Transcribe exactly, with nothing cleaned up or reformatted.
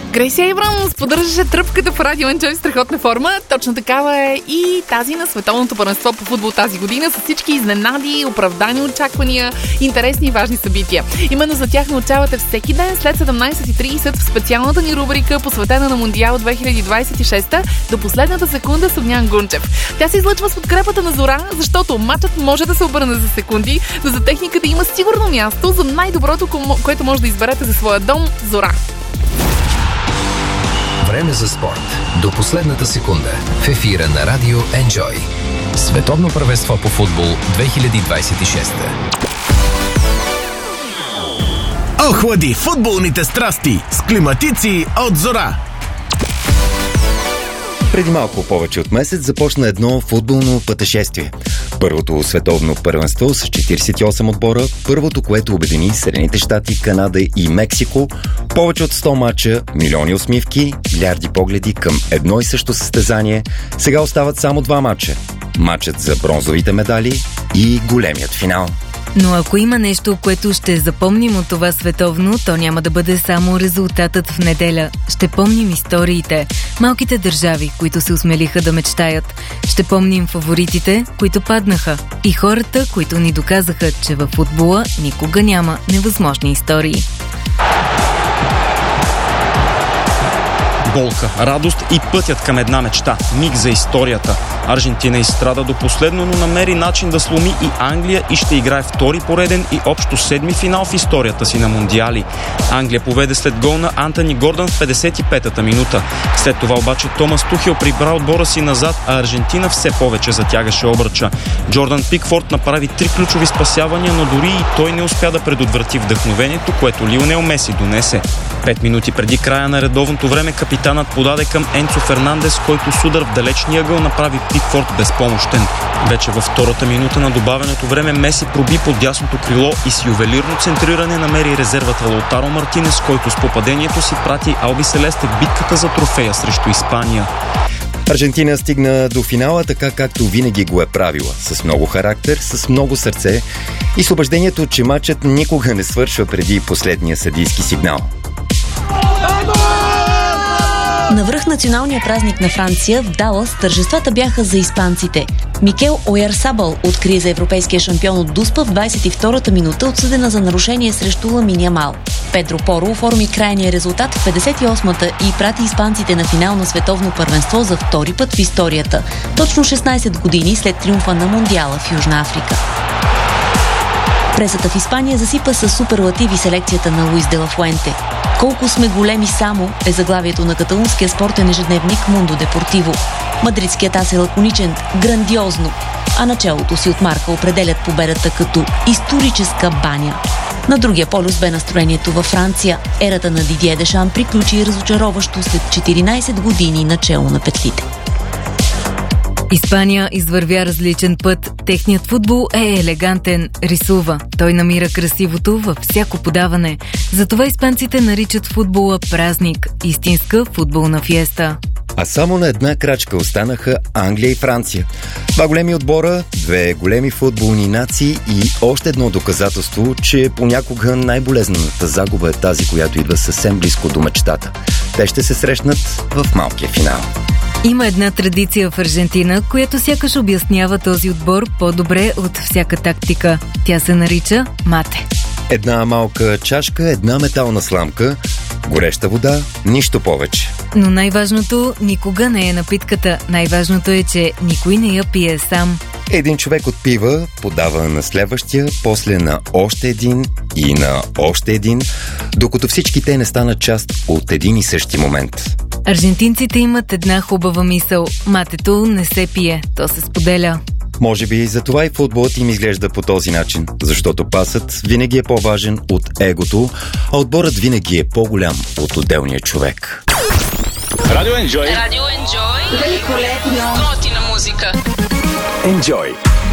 Грейси Ейбрамс поддържаше тръпката по Радио Enjoy в страхотна форма. Точно такава е и тази на Световното първенство по футбол тази година, с всички изненади, оправдани очаквания, интересни и важни събития. Именно за тях научавате всеки ден след седемнайсет и трийсет в специалната ни рубрика, посветена на Мондиал две хиляди двайсет и шеста, до последната секунда с Огнян Гунчев. Тя се излъчва с подкрепата на Зора, защото матчът може да се обърне за секунди, но за техниката има сигурно място за най-доброто, което може да изберете за своя дом – Зора. Време за спорт. До последната секунда. В ефира на Радио Enjoy. Световно първенство по футбол две хиляди двайсет и шеста. Охлади футболните страсти с климатици от Зора. Преди малко повече от месец започна едно футболно пътешествие. Първото световно първенство с четирийсет и осем отбора, първото, което обедини Съединените щати, Канада и Мексико, повече от сто мача, милиони усмивки, милиарди погледи към едно и също състезание. Сега остават само два мача. Мачът за бронзовите медали и големият финал. Но ако има нещо, което ще запомним от това световно, то няма да бъде само резултатът в неделя. Ще помним историите, малките държави, които се осмелиха да мечтаят. Ще помним фаворитите, които паднаха, и хората, които ни доказаха, че във футбола никога няма невъзможни истории. Болка, радост и пътят към една мечта. Миг за историята. Аржентина изстрада до последно, но намери начин да сломи и Англия и ще играе втори пореден и общо седми финал в историята си на Мондиали. Англия поведе след гол на Антони Гордън в петдесет и петата минута. След това обаче Томас Тухел прибра отбора си назад, а Аржентина все повече затягаше обръча. Джордан Пикфорд направи три ключови спасявания, но дори и той не успя да предотврати вдъхновението, което Лионел Меси донесе. Пет минути преди края на редовното време капитанът подаде към Енцо Фернандес, който с удар в далечния ъгъл направи Пикфорд безпомощен. Вече във втората минута на добавеното време Меси проби под дясното крило и с ювелирно центриране намери резервата Лаутаро Мартинес, който с попадението си прати Алби Селесте в битката за трофея срещу Испания. Аржентина стигна до финала така, както винаги го е правила. С много характер, с много сърце и с убеждението, че матчът никога не свършва преди последния съдийски сигнал. Навръх националния празник на Франция в Далас тържествата бяха за испанците. Микел Ойарсабал откри за европейския шампион от Дуспа в двайсет и втората минута, отсъдена за нарушение срещу Ламин Ямал. Педро Поро оформи крайния резултат в петдесет и осмата и прати испанците на финал на световно първенство за втори път в историята, точно шестнайсет години след триумфа на Мондиала в Южна Африка. Пресата в Испания засипа със суперлативи селекцията на Луис де ла Фуенте. Колко сме големи само е заглавието на каталунския спортен ежедневник Мундо Депортиво. Мадридският ас е лаконичен, грандиозно, а началото си от марка определят победата като историческа баня. На другия полюс бе настроението във Франция. Ерата на Дидие Дешан приключи разочароващо след четиринайсет години начало на петлите. Испания извървя различен път. Техният футбол е елегантен, рисува. Той намира красивото във всяко подаване. Затова испанците наричат футбола празник, истинска футболна фиеста. А само на една крачка останаха Англия и Франция. Два големи отбора, две големи футболни нации и още едно доказателство, че понякога най-болезнената загуба е тази, която идва съвсем близко до мечтата. Те ще се срещнат в малкия финал. Има една традиция в Аржентина, която сякаш обяснява този отбор по-добре от всяка тактика. Тя се нарича мате. Една малка чашка, една метална сламка, гореща вода, нищо повече. Но най-важното никога не е напитката. Най-важното е, че никой не я пие сам. Един човек отпива, подава на следващия, после на още един и на още един, докато всички те не станат част от един и същи момент. Аржентинците имат една хубава мисъл. Матето не се пие, то се споделя. Може би за това и футболът им изглежда по този начин, защото пасът винаги е по-важен от егото, а отборът винаги е по-голям от отделния човек. Радио Enjoy. Радио Enjoy. Великолепно. Готина музика. Enjoy.